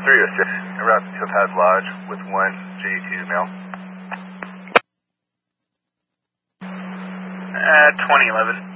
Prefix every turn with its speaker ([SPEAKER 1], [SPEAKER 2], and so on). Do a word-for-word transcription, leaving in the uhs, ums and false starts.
[SPEAKER 1] three oh six, route to Topaz Lodge with one J two male.
[SPEAKER 2] Uh, twenty eleven.